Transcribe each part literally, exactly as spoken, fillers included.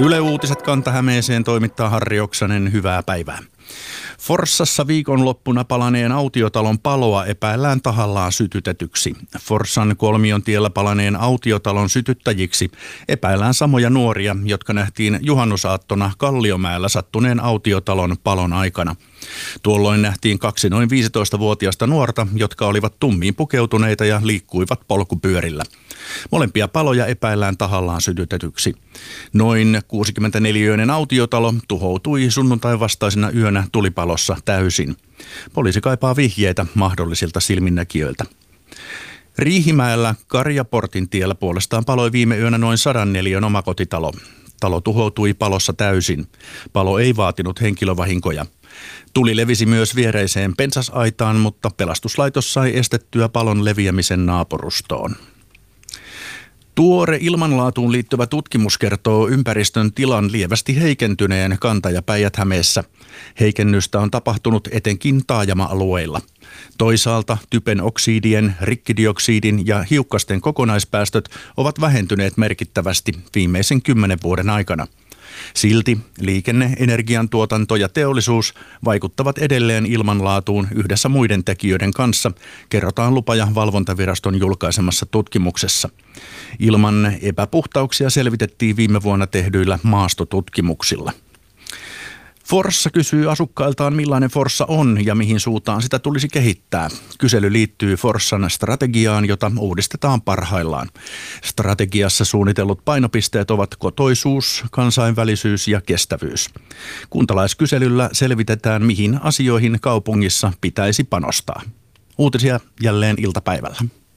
Yle Uutiset Kanta-Hämeeseen toimittaa Harri Oksanen, hyvää päivää. Forssassa viikonloppuna palaneen autiotalon paloa epäillään tahallaan sytytetyksi. Forssan Kolmiontiellä palaneen autiotalon sytyttäjiksi epäillään samoja nuoria, jotka nähtiin juhannusaattona Kalliomäellä sattuneen autiotalon palon aikana. Tuolloin nähtiin kaksi noin viisitoistavuotiaista nuorta, jotka olivat tummiin pukeutuneita ja liikkuivat polkupyörillä. Molempia paloja epäillään tahallaan sytytetyksi. Noin kuusikymmentäneliöinen autiotalo tuhoutui sunnuntain vastaisena yönä tulipalossa täysin. Poliisi kaipaa vihjeitä mahdollisilta silminnäkijöiltä. Riihimäellä Karjaportin tiellä puolestaan paloi viime yönä noin sadan neliön omakotitalo. Talo tuhoutui palossa täysin. Palo ei vaatinut henkilövahinkoja. Tuli levisi myös viereiseen pensasaitaan, mutta pelastuslaitos sai estettyä palon leviämisen naapurustoon. Tuore ilmanlaatuun liittyvä tutkimus kertoo ympäristön tilan lievästi heikentyneen Kanta- ja Päijät-Hämeessä. Heikennystä on tapahtunut etenkin taajama-alueilla. Toisaalta typen oksidien, rikkidioksidin ja hiukkasten kokonaispäästöt ovat vähentyneet merkittävästi viimeisen kymmenen vuoden aikana. Silti liikenne, energiantuotanto ja teollisuus vaikuttavat edelleen ilmanlaatuun yhdessä muiden tekijöiden kanssa, kerrotaan lupa- ja valvontaviraston julkaisemassa tutkimuksessa. Ilman epäpuhtauksia selvitettiin viime vuonna tehdyillä maastotutkimuksilla. Forssa kysyy asukkailtaan, millainen Forssa on ja mihin suuntaan sitä tulisi kehittää. Kysely liittyy Forssan strategiaan, jota uudistetaan parhaillaan. Strategiassa suunnitellut painopisteet ovat kotoisuus, kansainvälisyys ja kestävyys. Kuntalaiskyselyllä selvitetään, mihin asioihin kaupungissa pitäisi panostaa. Uutisia jälleen iltapäivällä.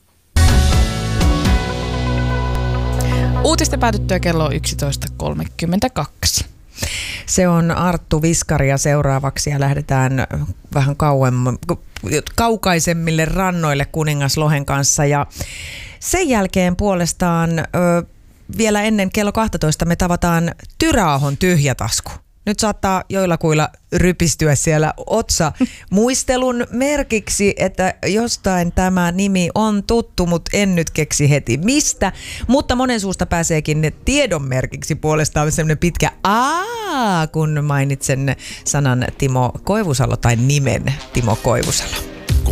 Uutisten päätyttyä kello yksitoista kolmekymmentäkaksi. Se on Arttu Viskari ja seuraavaksi ja lähdetään vähän kauemmin, kaukaisemmille rannoille Kuningaslohen kanssa. Ja sen jälkeen puolestaan ö, vielä ennen kello kaksitoista me tavataan Tyräahon tyhjätasku. Nyt saattaa joillakuilla rypistyä siellä otsa muistelun merkiksi, että jostain tämä nimi on tuttu, mutta en nyt keksi heti mistä. Mutta monen suusta pääseekin tiedon merkiksi puolestaan sellainen pitkä aa, kun mainitsen sanan Timo Koivusalo tai nimen Timo Koivusalo.